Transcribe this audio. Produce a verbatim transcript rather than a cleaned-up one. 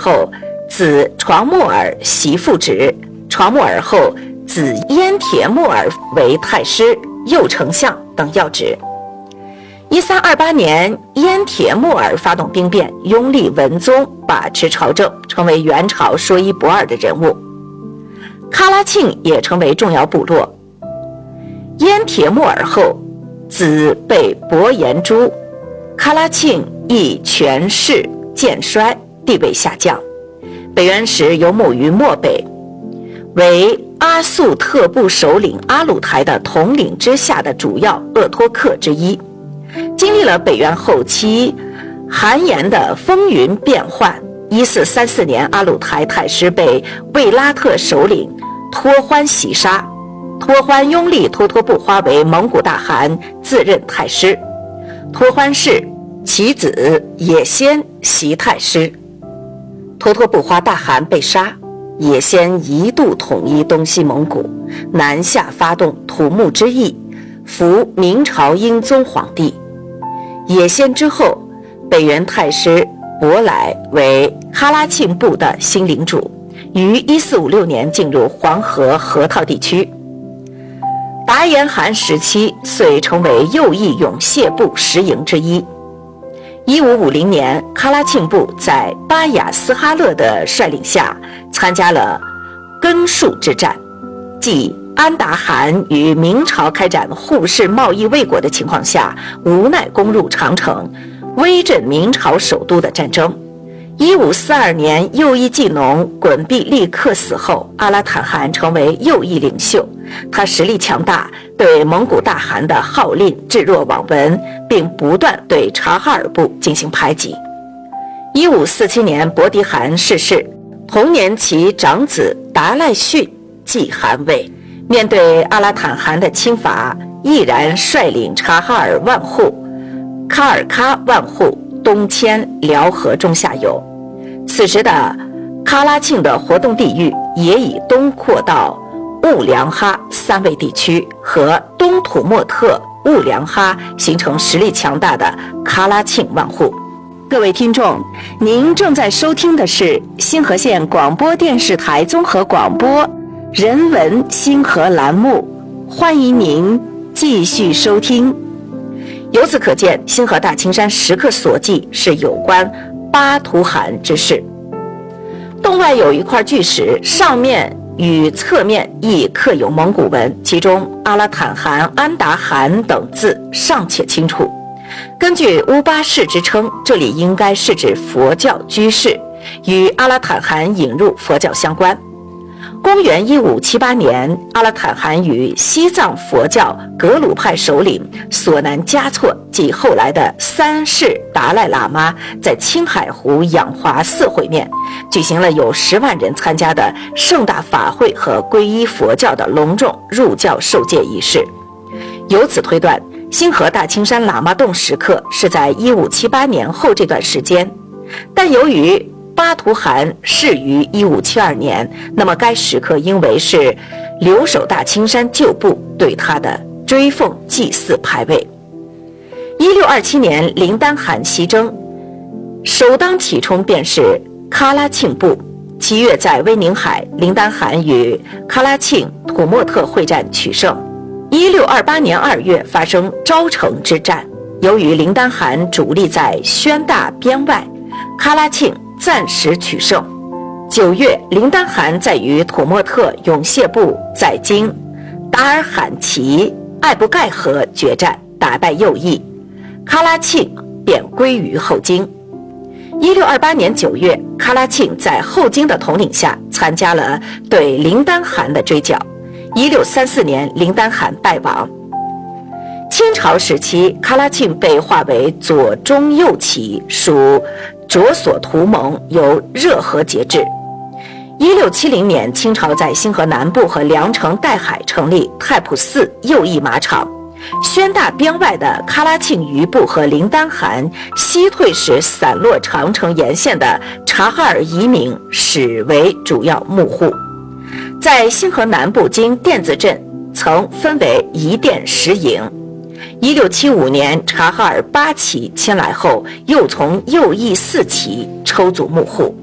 后，子床木儿袭父职，床木儿后子燕铁木儿为太师、右丞相等要职。一三二八年，燕铁木儿发动兵变，拥立文宗，把持朝政，成为元朝说一不二的人物。喀拉沁也成为重要部落。燕铁木儿后，子被伯颜诛，喀拉沁亦权势渐衰，地位下降。北元时游牧于漠北，为阿速特部首领阿鲁台的统领之下的主要鄂托克之一。经历了北元后期韩延的风云变幻，一四三四年，阿鲁台太师被卫拉特首领托欢袭杀，托欢拥立脱脱不花为蒙古大汗，自任太师。托欢氏其子也先袭太师。脱脱不花大汗被杀，也先一度统一东西蒙古，南下发动土木之役，扶明朝英宗皇帝。也先之后，北元太师伯来为喀拉沁部的新领主，于一四五六年进入黄河河套地区。达延汗时期遂成为右翼永谢部十营之一。一五五零年，喀拉沁部在巴雅斯哈勒的率领下参加了根戍之战，即安达汗与明朝开展互市贸易未果的情况下，无奈攻入长城，威震明朝首都的战争。一五四二年，右翼技农衮必力克死后，阿拉坦汗成为右翼领袖。他实力强大，对蒙古大汗的号令置若罔闻，并不断对察哈尔部进行排挤。一五四七年，伯迪汗逝世，同年其长子达赖逊继汗位。面对阿拉坦汗的侵伐，毅然率领察哈尔万户、喀尔喀万户东迁辽河中下游。此时的喀拉沁的活动地域也已东扩到兀良哈三卫地区和东土默特、兀良哈，形成实力强大的喀拉沁万户。各位听众，您正在收听的是新河县广播电视台综合广播人文星河栏目，欢迎您继续收听。由此可见，星河大青山时刻所记是有关巴图汗之事。洞外有一块巨石，上面与侧面亦刻有蒙古文，其中阿拉坦汗、安达汗等字尚且清楚。根据乌巴氏之称，这里应该是指佛教居士，与阿拉坦汗引入佛教相关。公元一五七八年，阿拉坦汗与西藏佛教格鲁派首领索南嘉措及后来的三世达赖喇嘛在青海湖养华寺会面，举行了有十万人参加的盛大法会和皈依佛教的隆重入教受戒仪式。由此推断，星河大青山喇嘛洞时刻是在一五七八年后这段时间，但由于巴图汗逝于一五七二年，那么该时刻应为是留守大青山旧部对他的追奉祭祀牌位。一六二七年，林丹汗西征，首当其冲便是喀拉沁部。七月在威宁海，林丹汗与喀拉沁、土默特会战取胜。一六二八年二月发生昭城之战，由于林丹汗主力在宣大边外，喀拉沁暂时取胜。九月，林丹汗在与土默特永谢部在京达尔罕旗艾布盖河决战，打败右翼，喀拉沁便归于后金。一六二八年九月，喀拉沁在后金的统领下参加了对林丹汗的追剿。一六三四年，林丹汗败亡。清朝时期，喀拉沁被划为左中右旗，属卓索图盟，由热河节制。一六七零年，清朝在星河南部和凉城岱海成立太仆寺右翼马场。宣大边外的喀拉沁余部和林丹汗西退时散落长城沿线的察哈尔移民始为主要牧户。在星河南部经甸子镇曾分为一甸十营。一六七五年，察哈尔八旗迁来后，又从右翼四旗抽组牧户。